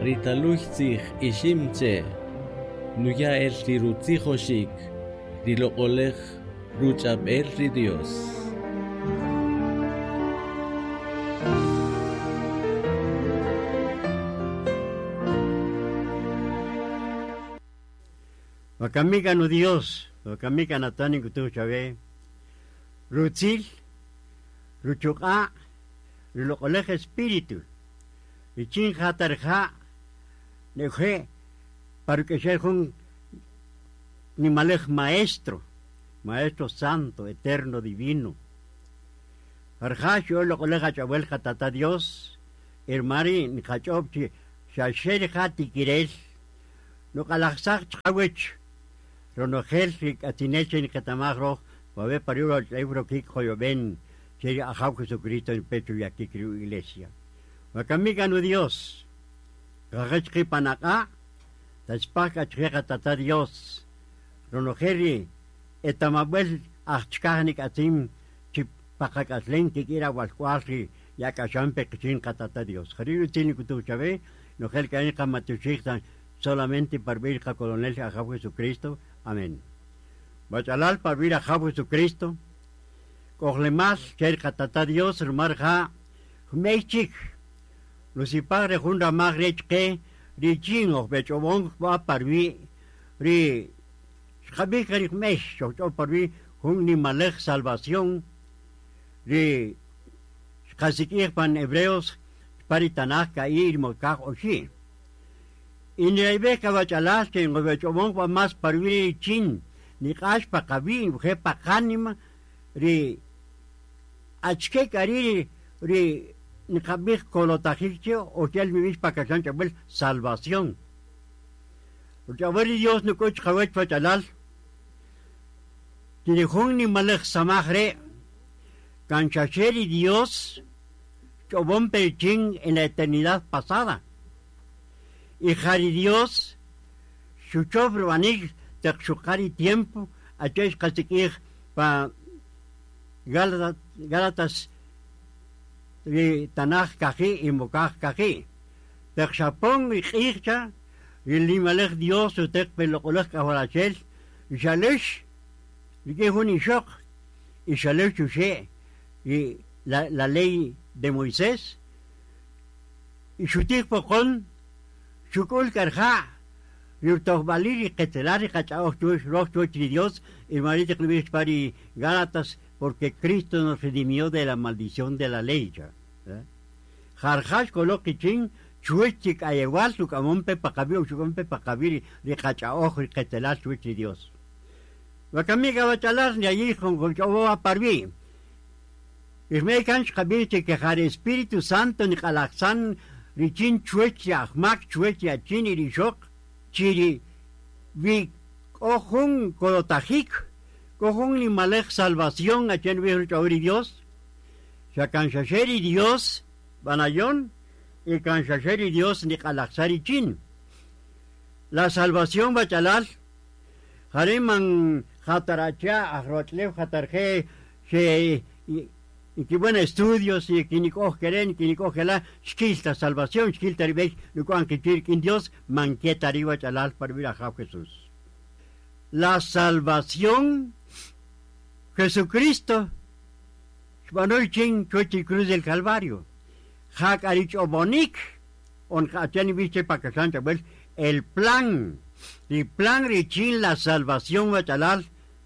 Ritaluchzich ishimche, nuya el rirutzijoshik, rilokolej ruchab el Dios. Wakamiga no Dios, wakamiga natani kutu chave, rutzil, ruchuka, rilokolej espíritu, richin hatarja, neje, para que sea un nimalej maestro, maestro santo, eterno, divino. Arja yo lo colega chabuel hatata Dios, hermari ni hachopchi, shasher hati kirel, no kalaksak chawech, ronogel atineche ni katamagro, babe pariuro el libro que joven, que a Jesucristo en pecho y aquí creo iglesia. Wakamiga no Dios, gagachki panaka, tachpaka chega tata Dios, ronogeri, etamabel achkanik atim, pakakaslen que quiera walcuasi, ya cachampe que sin catata Dios. Jariru tiene que tu chave, no gel que hay camatuchitan solamente para ver a coronel a Jesucristo. Amén. Bachalal para ver a Jesucristo, cogle más que catata Dios, hermarja, meichik, lucipagre junda magrech que, richingo, bechobong va para ver, ri, schabikarik mesh, o para ver, un ni malech salvación, de casi pan hebreos paritanach cair mokach oshi in rebe kabachalas que en gobechomon va más parvi chin ni cash pa kabin je pa kanima ri achke kariri ri ni kabich kolotajicho o que el vivis pa kachan chabel salvación o chabel Dios no coch kawech pachalal ni ni malech samagre Canchacheri Dios, Chobón Pechín en la eternidad pasada. Y Jari Dios, Chuchob Ruanig, Texucari tiempo, Achesh Katikir, pa Galatas, Tanaj Kaji y Mokaj Kaji. Texapón y Kircha, y Limalech Dios, Utek Pelocolech Kavarachel, y Shalesh, y que un Ishok, y Shalesh Chuché. Y la ley de Moisés y su tipo con su colcarja y los valir y ketelar y cachaos tuos Dios y marita que para Gálatas porque Cristo nos redimió de la maldición de la ley ya jarjas coloque chin chuechik a igual su camón pepa cabio su camón pepa cabir y cachaos y ketelar chuechi Dios la camiga va a chalar de allí con yo a parví. Ismeikans kabirte que har Espíritu Santo ni kalaksan richin chuecha mak chuecha chini rishok chiri vi kohun kolotajik kohun ni malech salvación a chen vi chauri Dios shakanshasheri Dios banayon y kanshasheri Dios ni kalaksari chin la salvación bachalal hariman hataracha ahrotlev hatarje she y que buenos estudios y que ni cogen que ni cogen la skilta salvación skilta ribej no con que en Dios manqueta arriba chalal para vir a Jesús la salvación Jesucristo Shbanoy chin coche cruz del Calvario hak arich obonik on hachani viste pa que santa el plan richin la salvación va chalal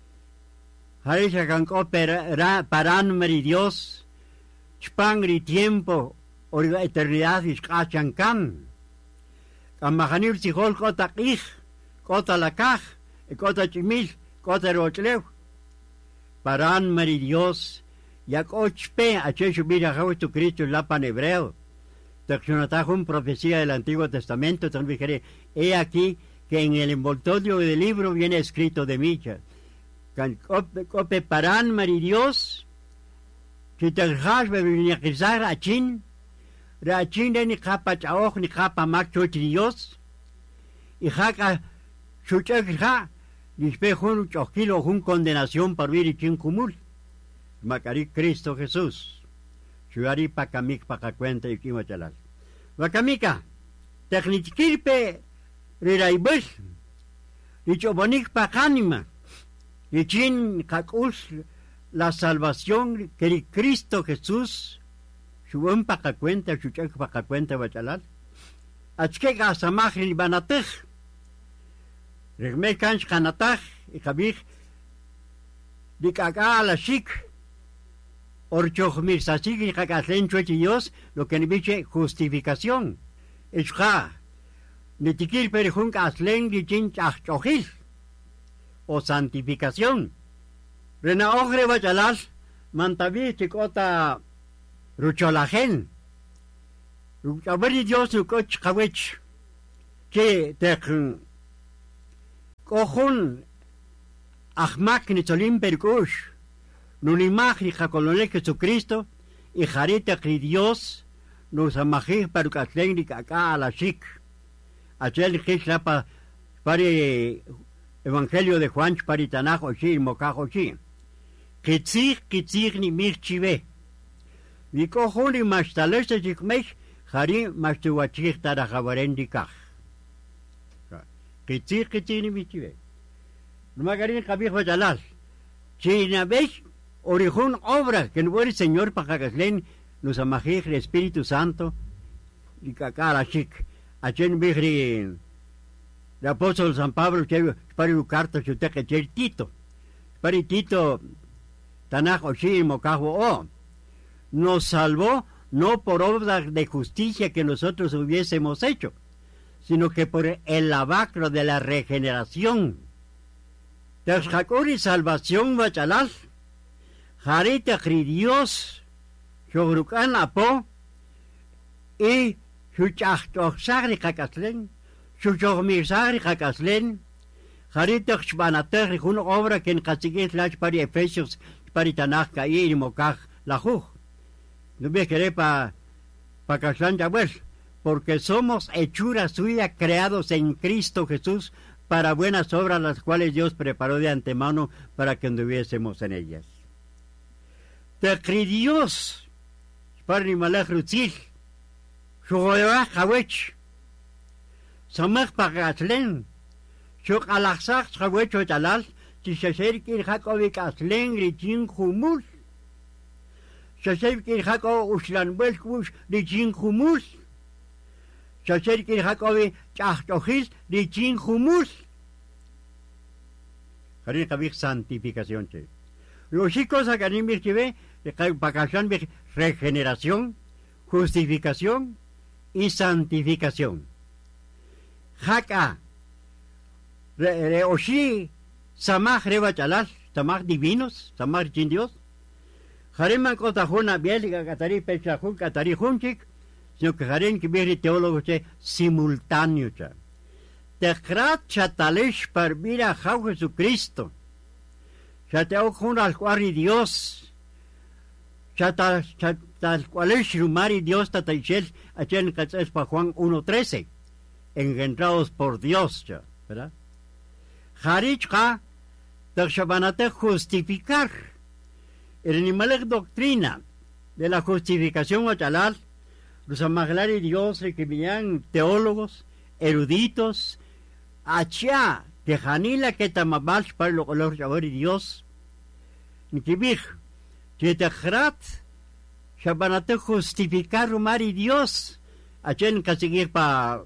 Harisha kan paran meri Dios, chpangri tiempo, o la eternidad is kachan kan. Kamahanir sihol kota kich, kota lakach, kota chimil, kota rotlev. Paran meri Dios, yak ochpe, ache subir a Jesucristo la pan hebreo. Texonatajum profecía del Antiguo Testamento, también dijere, he aquí que en el envoltorio del libro viene escrito de Micha. Cope paran mari Dios que te has bebido que zar achin de ni capa chaoj ni capa macho Dios y jaca chucha ni espejo chokilo un condenación por vivir chin kumul macari Cristo Jesús chuari pa kamik pa cuenta y kimachalal Wakamika Technitkirpe riraibel. Richobonik pakanima. Richin kakus la salvación que Cristo Jesús. Shubun pakacuenta, shuchak pakacuenta bachalal. Achke gasamach banatech. Regme kanch kanatach. Ikabich. Dikaga la shik. Orchoch mirsasik y kakaslen chuechillos. Lo que ni biche justificación. Echja. Nitikil perejun kaslen dichin chachojil. O santificación. Rena ogre bachalal. Mantabi chikota. Rucholagen. Ruchabari Dios rucoch kawech. Que te cojun. Ahmak ni solim perkush. Nunimach ni jacolone Jesucristo. Y jarita que Dios. Nos amajir para caslen acá a la chic. Achel Gishlapa. Pare Evangelio de Juan Paritanaj Ochi Mokaj Ochi. Kitzig ni mirchive. Viko holi mastalese jikmech, hari mastuwachik tara jabarendikach. Kitzig ni michive. Numagarin kabir vajalal. China vech, orihun obra, que no el Señor pajagaslen, nos amajik el Espíritu Santo, y kakala chik. Achen bigri, el apóstol San Pablo, que para un carta, que usted que Tito. Para Tito, tanaj oshi mokajo o. Nos salvó no por obras de justicia que nosotros hubiésemos hecho, sino que por el lavacro de la regeneración. Tashakuri salvación bachalal, jarita Dios, shogrukan apo, y shuchachtoxagri kakaslen, shuchogmirsagri kakaslen, jarita xbanatagri, una obra que en castigue slash para Efesios, para Tanaka y Mokaj la juj. No me queré para Caslan Yabuel, porque somos hechura suya creados en Cristo Jesús para buenas obras, las cuales Dios preparó de antemano para que anduviésemos en ellas. Te Dios, para ni malach rutzil, shugoyah hawech, samach pagaslen, shuk alachsach hawech otalal, tishaser kin hakovik aslen richin humul. Shasher que Jacob Ushlan Belkush de Jin Humus. Shasher que Jacob Chachojis de Jin Humus. Harin Kabik santificación. Los chicos a Karim Birkive, Pakashan regeneración, justificación y santificación. Haka Oshi Samach Rebachalal, Samach divinos, Samach Jin Dios. Jareman cotajuna bieliga catari pechajun catari junchik, sino que jaren que viene teólogo simultáneo. Tecrat chatalesh par mira jau Jesucristo. Chateo jun al cuari Dios. Chatal cualesh rumari Dios tataichel, achel catzes pa Juan 1:13. Engendrados por Dios, ¿verdad? Jarichka, takshabanate justificar. El animal doctrina de la justificación ochalal, los amaglares Dios que venían teólogos, eruditos, achá, que janila que tamabal para lo color de Dios, ni que bij, que te jrat, shabanate justificar rumari Dios, achá en seguir pa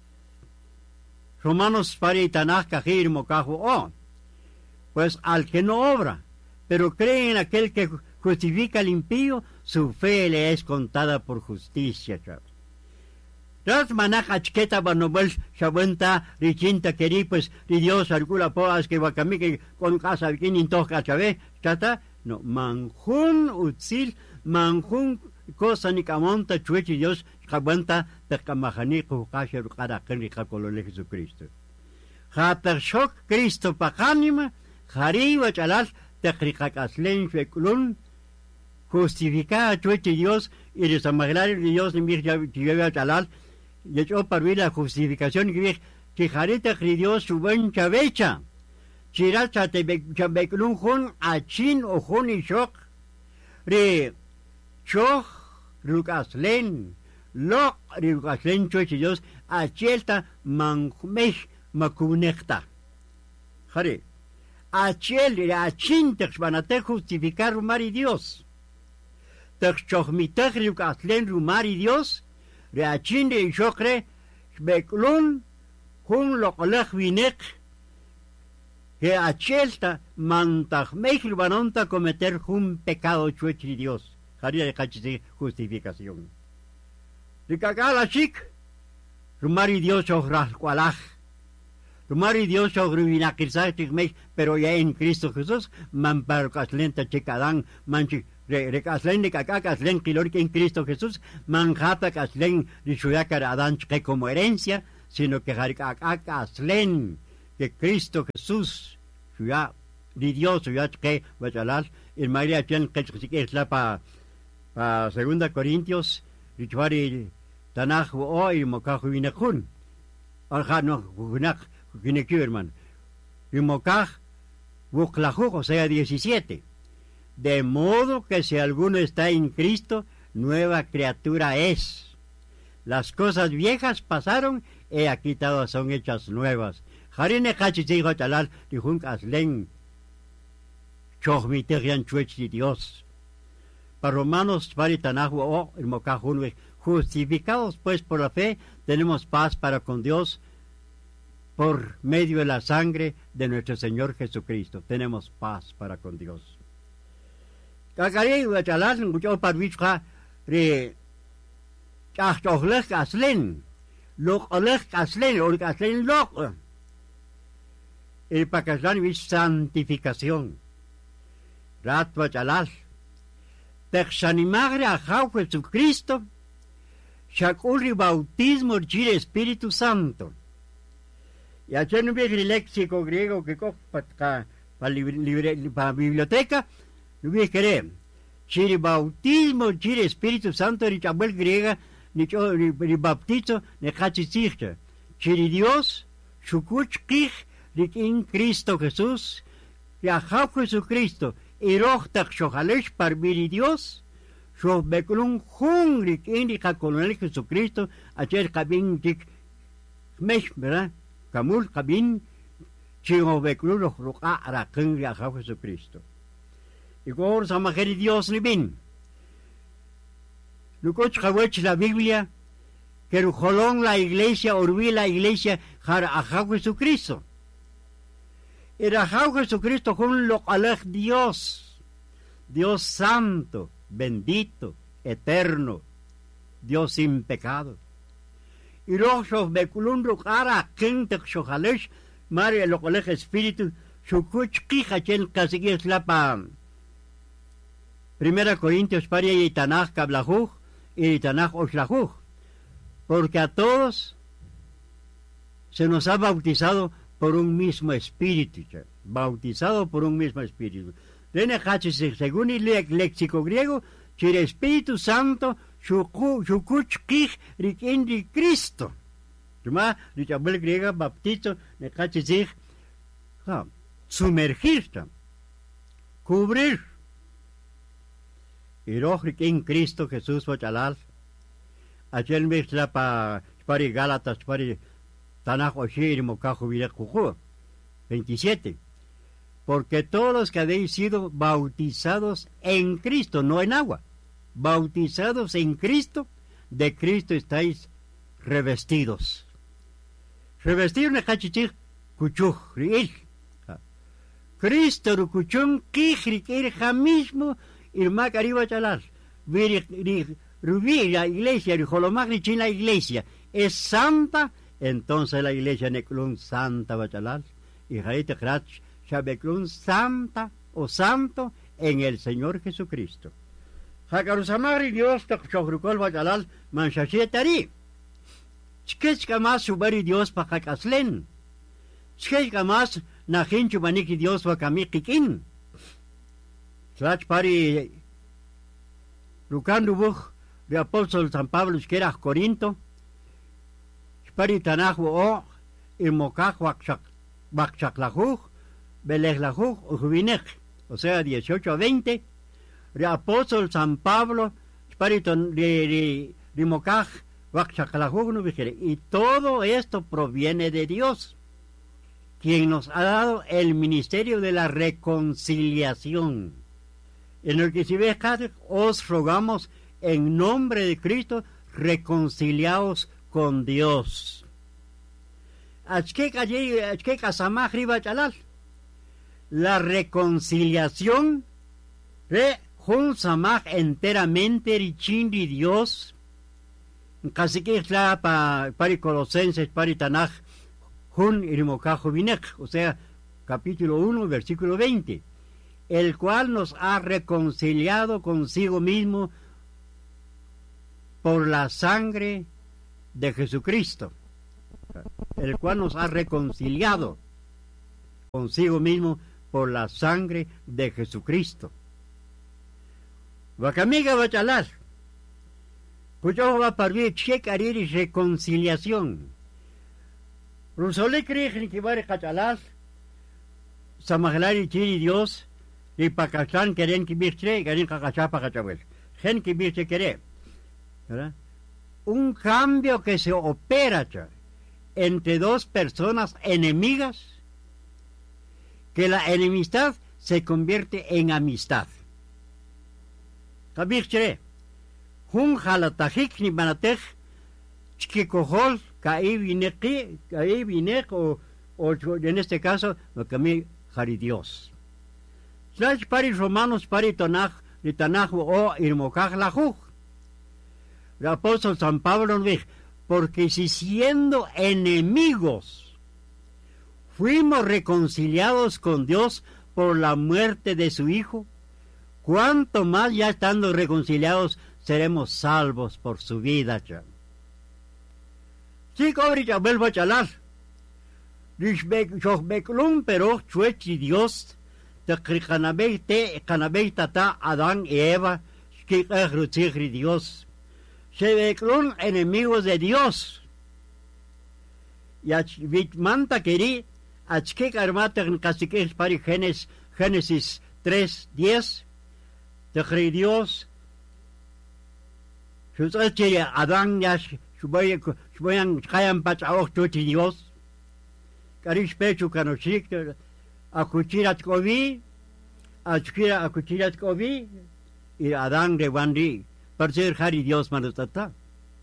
Romanos para Tanaj Kajir Mokajo, pues al que no obra, pero cree en aquel que justifica al impío, su fe le es contada por justicia. Ras manaj achketa banobel shabenta richinta queri pues Dios alguna poas que wakami que con casa quien intoja chave chata no manjun utzil manjun cosa ni camonta chuechi Dios shabenta te kamahani ko kasher kada kri kolole Jesucristo. Hater shok Cristo pakanima hari wachalal Tecricacaslen feculun, justificada chueche Dios y desamagrar Dios en vir ya chalal, y yo para ver la justificación que jareta Dios su buen chavecha, chiracha te beclun jun achin o jun y shok, re shok, Lucaslen, lo rigaslen chuech Dios achelta manmech makunekta. Jare, achel achintex van a te justificar rumari Dios. Texchochmitech rigaslen rumari Dios, reachinde y chokre, beklun, kun lo kolech vinek, que achelta mantach mech vanonta cometer un pecado chuech Dios. Jare de cachisi justificación. Ricagala chic, rumari Dios ochras cualaj. Rumari Dios ochruina kirsachik, pero ya en Cristo Jesús, man parcaslenta chicadán, manchi, recaslen de cacacaslen, kilor que en Cristo Jesús, man japa caslen, rishuyacar adán que como herencia, sino que jaricacaslen, que Cristo Jesús, ya, di Dios, ya que, vachalal, el María Chen, que es la pa 2 Corintios, richuari, Tanaj hoy mokaj vinekun. Alja no gunak vinekyerman. Y mokaj buklajuj, o sea 17. De modo que si alguno está en Cristo, nueva criatura es. Las cosas viejas pasaron, y aquí todas son hechas nuevas. Jarine kachichijo chalal, dijun aslen. Chochmiterian chuechi Dios. Para Romanos, para Tanaj o el mokaj justificados pues por la fe, tenemos paz para con Dios por medio de la sangre de nuestro Señor Jesucristo. Tenemos paz para con Dios. Kakari wachalas ngucho parvichka re chachochlech aslen, lokolech aslen, orgaslen lok. El pakaslan vich santificación. Rat wachalas. Texanimagre a Jesucristo. Shakuri bautismo del Espíritu Santo. Y ayer no vi el léxico griego que para la biblioteca, no vi que chiri bautismo del Espíritu Santo ni chabel griega ni baptizo ni hachisichte. Chiri Dios, shukuch kich en Cristo Jesús, ya Jesucristo, y rochtak shohalesh par Dios. So bekulung hungrig in die kolonel Jesucristo, ayer cabin dik mesh, ¿verdad? Camul cabin, chingo bekulung roca ara kungri a Jesucristo. Y gor samajeri Dios ni bin. Lucoch kawech la Biblia, que rujolón la iglesia, orbi la iglesia, jara a Jesucristo. Era Jesucristo con lo alej Dios, Dios santo, bendito, eterno, Dios sin pecado. Y los beculundro cara quinte xojalesh, María lo colegio espíritu, sukuch kijachen casigues la pa. 1 Corintios paria y Tanaj kablajuj y Tanaj oshlajuj. Porque a todos se nos ha bautizado por un mismo espíritu, bautizado por un mismo espíritu. Según el léxico griego, el Espíritu Santo, shukuch kich rikendi Cristo. Tuma, el griega baptizo, sumergirse, cubrir. Y en Cristo Jesús vachalal. Ayer me la para Gálatas, para Tanaj Oshir, Mokajo Vilekuju, 27. Porque todos los que habéis sido bautizados en Cristo, no en agua, bautizados en Cristo, de Cristo estáis revestidos. Revestidos en Hachichik, Kuchuj, Riil. Cristo, Rukuchun, Kijrik, Irja mismo, Irmak Arriba Chalal. Rubí, la iglesia, Rijolomagri, la iglesia, es santa, entonces la iglesia Neklun Santa Bachalal, y Jaite Krach, Shabeklun Santa o Santo en el Señor Jesucristo. Jakarusamagri Dios, Takchokrukol Bachalal, Manshashetari. Chkechka más subari Dios pa Jakaslen. Chkechka más Najinchu Maniki Dios wa Kamikikin. Tlach pari Lucandu Buch, de apóstol San Pablo, que era Corinto, Pari Tanaju o Irmokaj Bakchaklajuj, Belejlajuj, Ujubinej, o sea, 18 a 20, de apóstol San Pablo, Pari rimokaj, wakchakalajugno vigere. Y todo esto proviene de Dios, quien nos ha dado el ministerio de la reconciliación. En el que si ves, os rogamos en nombre de Cristo, reconciliaos con Dios. La reconciliación Jun samaj enteramente richin de Dios. Casi que es la para Colosenses, para Tanaj, Jun irimocajo vinek, o sea, capítulo 1, versículo 20, el cual nos ha reconciliado consigo mismo por la sangre de Jesucristo. El cual nos ha reconciliado consigo mismo por la sangre de Jesucristo. Vakamiga bachalar, cuyo va a partir checarir y reconciliación. Rusole creen que va a cachalar, samaglar y chiri Dios, y pacachán queren que virche, queren cacachá pacachabel. Gen que virche querer. ¿Verdad? Un cambio que se opera entre dos personas enemigas, que la enemistad se convierte en amistad. Kabirchere, Jun jalatajik ni banatej, chikikohol, kaivinek, o en este caso, lo que me jari Dios. Slash pari romanos, pari tonaj, ni tanaj o irmokaj la juj. El apóstol San Pablo nos dice, porque si siendo enemigos fuimos reconciliados con Dios por la muerte de su Hijo, cuánto más ya estando reconciliados seremos salvos por su vida. Sí, cobre ya vuelvo a chalar. Pero chuechi Dios, te canabei tata Adán y Eva, que es Dios. Se declaran enemigos de Dios. Y manta querí, achke armata en caciques para Génesis 3:10, de Dios, sus Adán ya subayan cayan pachaos chuchi Dios, carish pecho canochik, acuchirat kovi, acuchirat kovi, y Adán de Wandi. Para ser Hari Dios manutata.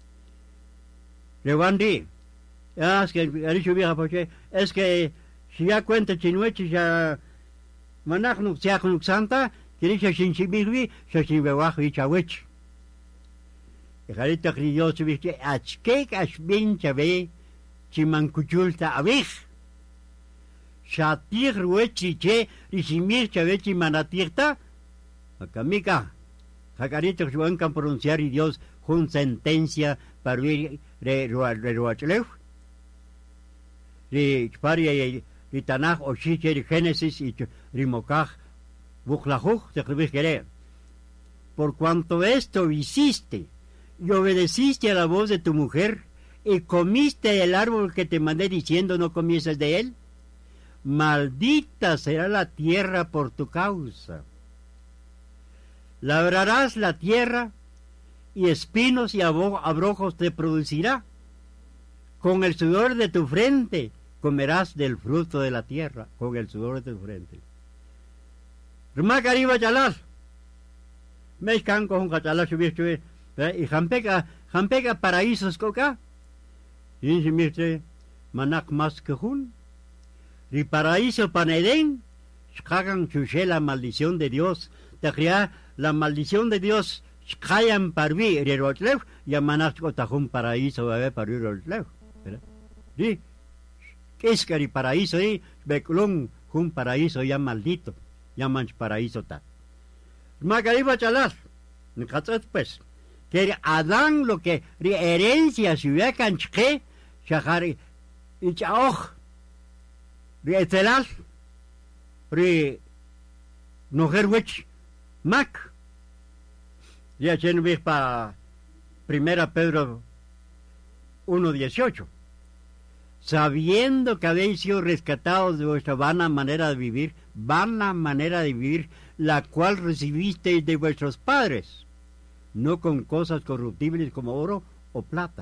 Lewandi. Es que dicho vieja porque es que si ya cuenta chinuechi ya manach nuk sia nuk santa, quiere que sin chibirvi, se chibewajo y chawech. Harita Dios viste achke ashbin chabe chimankuchulta abij. Shatir ruechi che risimir chavechi manatirta. Akamika. Jacarito que van a pronunciar y Dios con sentencia para ir de Roachlev, de Paria y Tanaj o Chiche de Génesis y Rimokaj, Buklajuj, te escribiré. Por cuanto esto hiciste y obedeciste a la voz de tu mujer y comiste el árbol que te mandé diciendo no comieses de él, maldita será la tierra por tu causa. Labrarás la tierra y espinos y abrojos te producirá. Con el sudor de tu frente comerás del fruto de la tierra, con el sudor de tu frente. Rumacariba chalal. Mexican con chalal subir y jampega paraísos coca. Y si mirte manak más que jun. Y paraíso panedén. Hagan chuche la maldición de Dios. Te crea la maldición de Dios, cayan parvi rerotlev, y a manasco tajun paraíso, bebé parvi rerotlev. ¿Sí? ¿Qué es que el paraíso ahí? Beclón, un paraíso ya maldito, llaman paraíso ta. Macariba chalar, pues, que Adán lo que herencia si hubiera canché, shahari, y chaoj, rietelal, nojerwech, Mac. Ya chen para 1 Pedro 1:18. Sabiendo que habéis sido rescatados de vuestra vana manera de vivir, la cual recibisteis de vuestros padres, no con cosas corruptibles como oro o plata.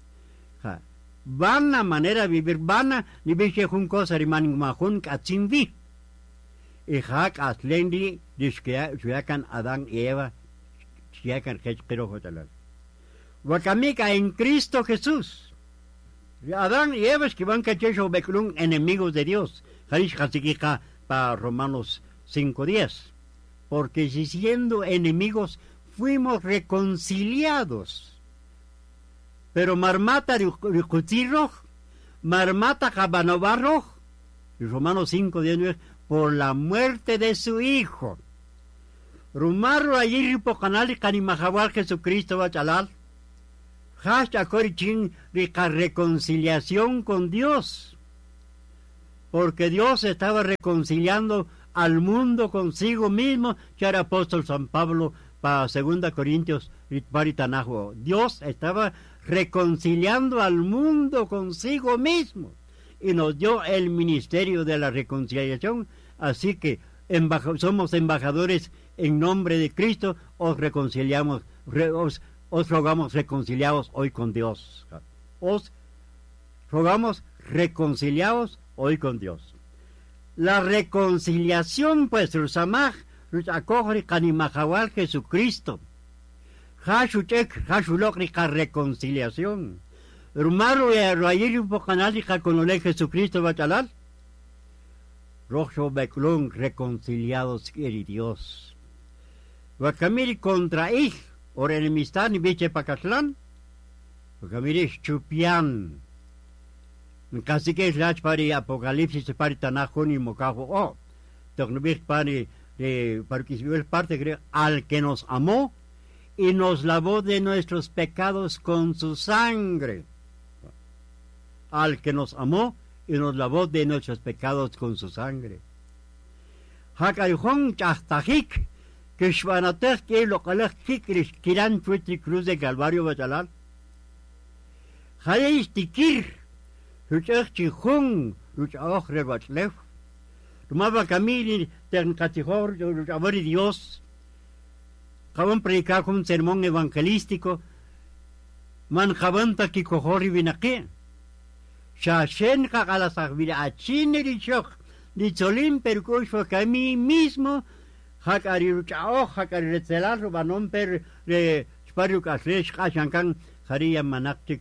Vana manera de vivir, vana, ni biche jun cosa rimanin mahun katsinvi. Y hak aslendi, disqueacan Adán y Eva, chiacan pero jotalal. Wakamika en Cristo Jesús. Adán y Eva que van cachecho beclun enemigos de Dios. Harish Hasikika para Romanos 5:10. Porque si siendo enemigos fuimos reconciliados. Pero marmata de marmata cabanobarro, Romanos 5:10, por la muerte de su hijo. Rumarro allí ripo canal y canimajawal Jesucristo bachalal. Hashtag corichin rica reconciliación con Dios. Porque Dios estaba reconciliando al mundo consigo mismo, que era apóstol San Pablo para 2 Corintios Paritanajo. Dios estaba reconciliando al mundo consigo mismo y nos dio el ministerio de la reconciliación. Así que somos embajadores en nombre de Cristo. Os reconciliamos, os rogamos reconciliados hoy con Dios. Os rogamos reconciliados hoy con Dios. La reconciliación, pues, Rusamaj, Rusakohri, Kanimajawal, Jesucristo. Hashuchek, Hashulokrica, reconciliación. Rumaro y Arroyir, Pocanalica, con Ole Jesucristo, Bachalal. Rojo Beclón, reconciliados, quiere Dios. Wakamiri contra Ich, or enemistad, ni biche Pacatlán. Wakamiri Chupián. Casi que es la para Apocalipsis, para Tanajón y Mocajo. Oh, Tocnubis para que es parte al que nos amó y nos lavó de nuestros pecados con su sangre. Al que nos amó y nos lavó de nuestros pecados con su sangre. Hakayhon chastajik, que shvanatek que lo calaj kikrish kiran tuitri cruz de Calvario Bachalal. Hayes tikir. Ruchach chihung, ruchach rebachlev. Rumaba camini, terncatijor, ruchabori Dios. Jaban predicar con un sermón evangelístico. Man jabanta ki kohori vinake. Shashen kagalasach vira achine richok. Dicholim perkush fue que a mí mismo. Hakari ruchao, hakari retzelar, rubanon per spariu kaslesh kashankan, haria manaktik.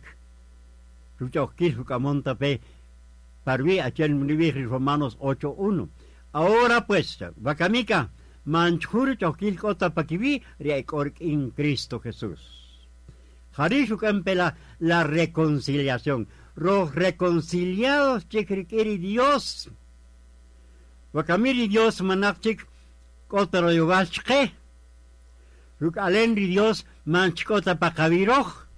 Parvi Romanos 8:1. Ahora pues, Vacamica, manchur choquil cota paquivi, recork en Cristo Jesús. Harishu campela la reconciliación. Los reconciliados checriqueri Dios. Vacamiri Dios manachik, cota yovachke. Ruk alendri Dios manchcota pacaviroj.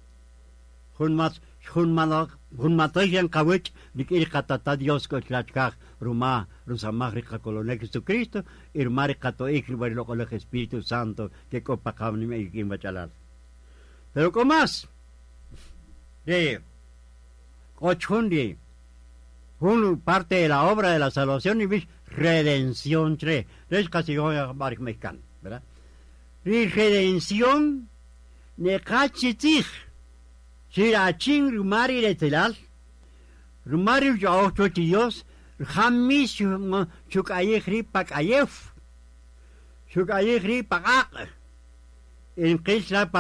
Hun matoyan kawich dikir katata Dios ko tlachkaj ruma rusamagri kakolone Jesucristo irmari kato ikribar lo con el Espíritu Santo que copacabni me ikim bachalal. Pero con más de ochhundi un parte de la obra de la salvación y vis redención tre es casi hoy barik mexicano, ¿verdad? Redención ne kachitzich. Si la ching rumari retelal, rumari ya ocho Dios, jamis chukaye gripak ayef, chukaye gripak en Kisla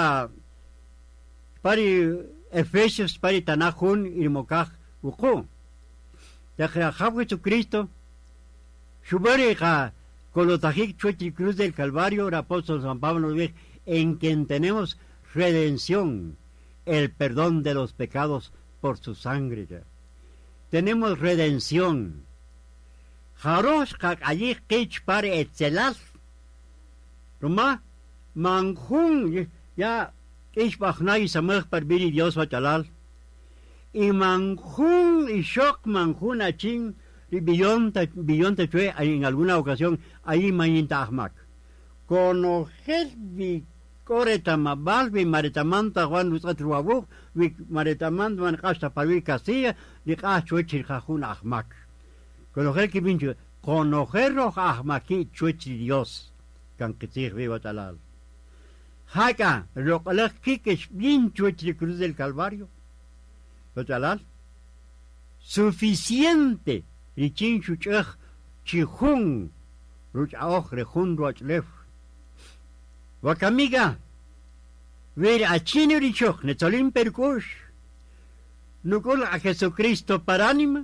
para Efesios para Tanajun y Mokaj uko. De Jesucristo, Shubarija con los tajik chuchi cruz del Calvario, el apóstol San Pablo en quien tenemos redención. El perdón de los pecados por su sangre. Ya. Tenemos redención. Jarosh kak allí kech pare etzelal. Roma manjun ya kech bachnai samach par biri Dios bachalal. Y manjun y shok manjun achin y billonte chue en alguna ocasión ahí mayinta ahmak. Conocer vi Coretama Balbi, Maritamanta, Juan Luzatruabu, Maritamanta, Juan Casta Parvi Castilla, de Cachuechil Jajun Ahmak. Conocer que vincho, conocerlo Ahmaki, Chuechi Dios, Canquitir Viva Talal. Jaca, rocolej kikesh bien chuechri cruz del Calvario. Bachalal. Suficiente. Richin chuchej chijun. Ruch aoj rejun ruachlef. Wakamiga. Ver a chino richoch, netzolim perkush. Nukul a Jesucristo para ánima.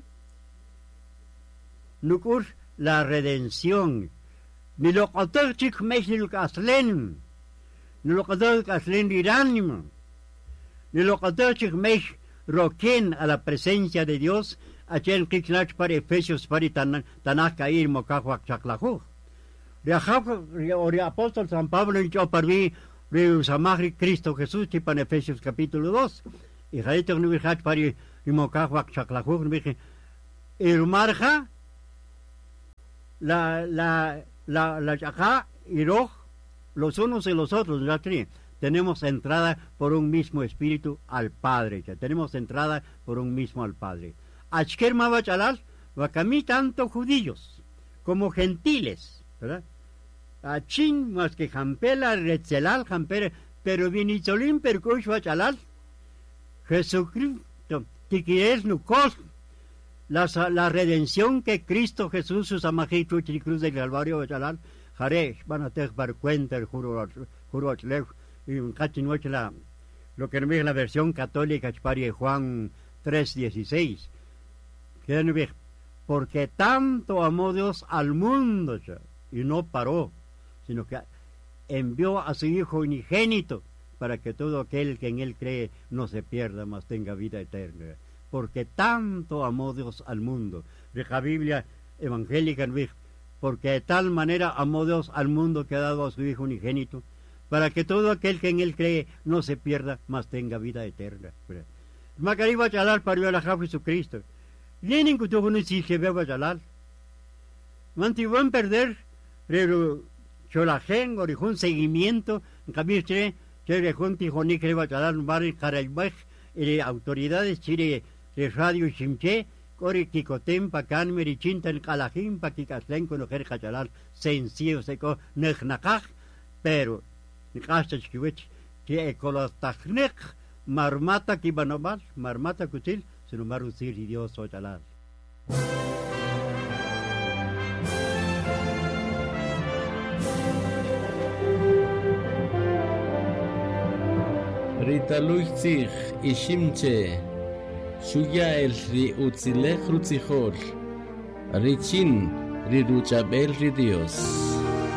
Nukul la redención. Ni lo cotor chik mesh ni lo kaslen. Ni lo cotor kaslen riránima. Ni lo cotor chik mesh roquen a la presencia de Dios. Achel kiknach para Efesios para tanach kair mokahwak chaklajuj. Ori apóstol San Pablo en Choparví. Samahri Cristo Jesús, en Efesios capítulo 2. Y Jaito no viajat para Imokahwak Chaklajuk, no dije, el marja, la chacá y roj, los unos y los otros, la tri. Tenemos entrada por un mismo espíritu al Padre, ya tenemos entrada por un mismo al Padre. Achker Mabachalal, Wakami tanto judíos como gentiles, ¿verdad? Achin más que Jampela, Retzelal, Jampera, pero Vinizolín percush Bachalal, Jesucristo, Tiquires Nucos, la redención que Cristo Jesús, sus amajitos y cruz del Calvario Bachalal, Jaresh, van a tener para cuenta el juro y un cachinoche lo que no ve la versión católica, de Juan 3:16, que no ve, porque tanto amó Dios al mundo, y no paró, sino que envió a su Hijo unigénito para que todo aquel que en Él cree no se pierda, mas tenga vida eterna. Porque tanto amó Dios al mundo. De la Biblia evangélica, porque de tal manera amó Dios al mundo que ha dado a su Hijo unigénito, para que todo aquel que en Él cree no se pierda, mas tenga vida eterna. Macari Bachalal parió a la Jesucristo. Vienen que tuvo un si ve Bachalal. Van a perder, pero Cholajen, Orijun, seguimiento, en cambio, Cherejun, Tijoní, Bachalal, Barri, Caraybaj, autoridades, Chile, Radio Chimche, Cori, Kikotem, Pacan, Merichintan, Calajim, Paquicaslen, Conojer, Cachalal, sencillo, seco, Nechnacaj, pero, Nicastach, Kiwich, que Ecolostachnek, Marmata, Kibanobal, Marmata, Cutil, Senumaru, Sir, y Dios, Ochalal. Ritaluitzig ishimche Shuya el ri utzilech rutzijol Richin riruchabel ri Dios.